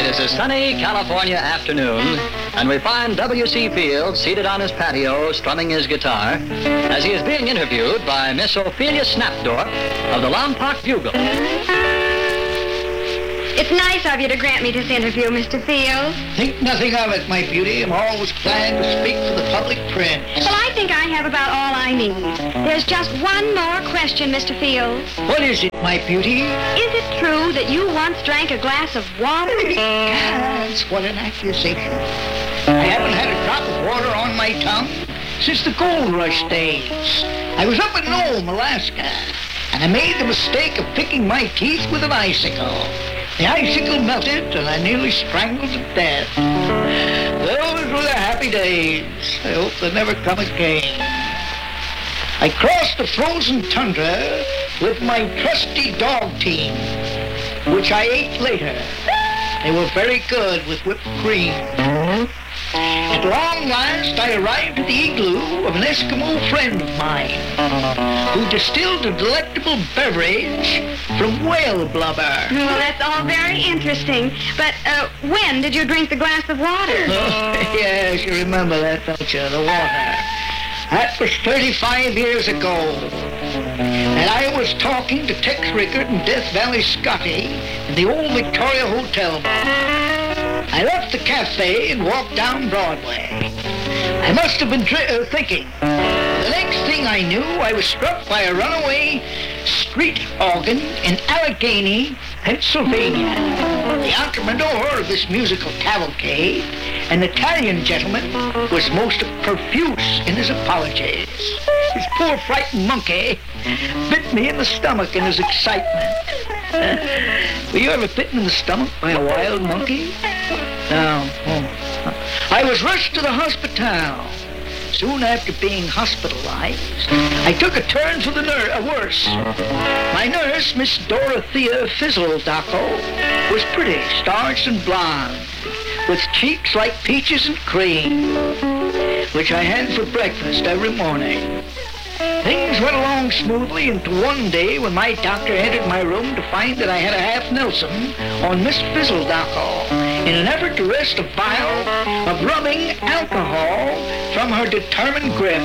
is a sunny California afternoon, and we find W.C. Fields seated on his patio strumming his guitar as he is being interviewed by Miss Ophelia Snapdorp of the Lompoc Bugle. It's nice of you to grant me this interview, Mr. Fields. Think nothing of it, my beauty. I'm always glad to speak for the public prince. Well, I think I have about all I need. There's just one more question, Mr. Fields. What is it, my beauty? Is it true that you once drank a glass of water? Yes, what an accusation. I haven't had a drop of water on my tongue since the gold rush days. I was up in Nome, Alaska, and I made the mistake of picking my teeth with an icicle. The icicle melted, and I nearly strangled to death. Those were the happy days. I hope they never come again. I crossed the frozen tundra with my trusty dog team, which I ate later. They were very good with whipped cream. At long last, I arrived at the igloo of an Eskimo friend of mine who distilled a delectable beverage from whale blubber. Well, that's all very interesting. But when did you drink the glass of water? Oh, yes, you remember that, don't you? The water. That was 35 years ago. And I was talking to Tex Rickard and Death Valley Scotty in the old Victoria Hotel bar. I left the cafe and walked down Broadway. I must have been thinking. The next thing I knew, I was struck by a runaway street organ in Allegheny, Pennsylvania. The entrepreneur of this musical cavalcade, an Italian gentleman, was most profuse in his apologies. His poor frightened monkey bit me in the stomach in his excitement. Were you ever bitten in the stomach by a wild monkey? No. I was rushed to the hospital. Soon after being hospitalized, I took a turn for the worse. My nurse, Miss Dorothea Fizzledocko, was pretty, starched and blonde, with cheeks like peaches and cream, which I had for breakfast every morning. Things went along smoothly until one day when my doctor entered my room to find that I had a half Nelson on Miss Fizzledocko in an effort to wrest a vial of rubbing alcohol from her determined grip.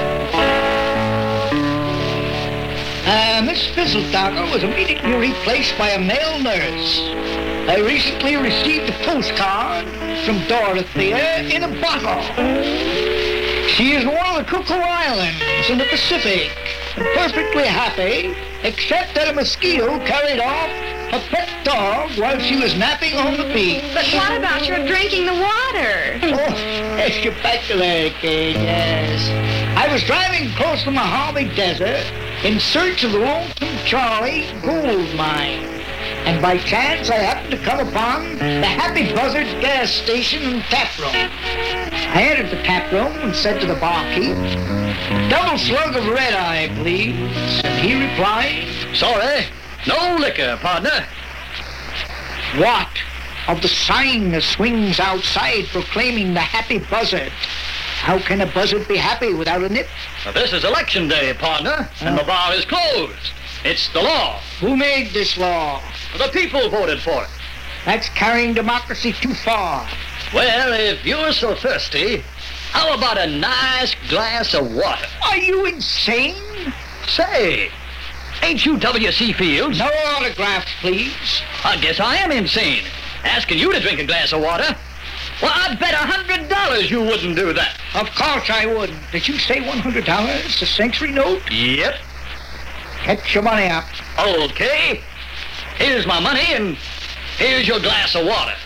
Miss Fizzledocko was immediately replaced by a male nurse. I recently received a postcard from Dorothea in a bottle. She is one of the Cocoa Islands in the Pacific, and perfectly happy, except that a mosquito carried off a pet dog while she was napping on the beach. But what about your drinking the water? Oh, yes, you're back to that again, yes. I was driving across the Mojave Desert in search of the Lonesome Charlie gold mine. And by chance, I happened to come upon the Happy Buzzard gas station and tap room. I entered the tap room and said to the barkeep, "Double slug of red-eye, please." And he replied, Sorry, no liquor, partner. "What of the sign that swings outside proclaiming the Happy Buzzard? How can a buzzard be happy without a nip?" Now, this is election day, partner, and the bar is closed. It's the law. Who made this law? The people voted for it. That's carrying democracy too far. Well, if you're so thirsty, how about a nice glass of water? Are you insane? Say, ain't you W.C. Fields? No autographs, please. I guess I am insane, asking you to drink a glass of water. Well, I'd bet $100 you wouldn't do that. Of course I wouldn't. Did you say $100, a century note? Yep. Get your money up. Okay. Here's my money, and here's your glass of water.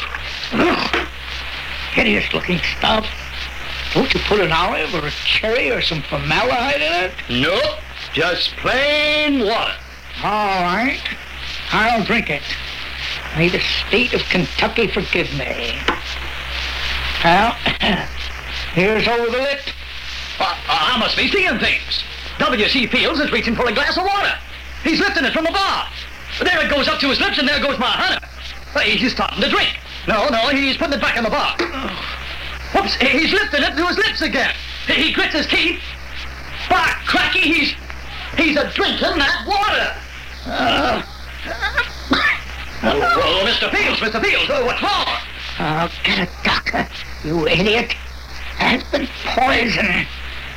Hideous-looking stuff. Don't you put an olive or a cherry or some formaldehyde in it? Nope. Just plain water. All right. I'll drink it. May the state of Kentucky forgive me. Well, here's over the lip. I must be seeing things. W.C. Fields is reaching for a glass of water. He's lifting it from the bar. There it goes up to his lips, and there goes my honey. He's starting to drink. No, he's putting it back in the bar. Whoops, he's lifting it to his lips again. He grits his teeth. By cracky, he's a drinking that water. Oh, Mr. Fields, what's wrong? Oh, get a doctor, you idiot. Has been poison.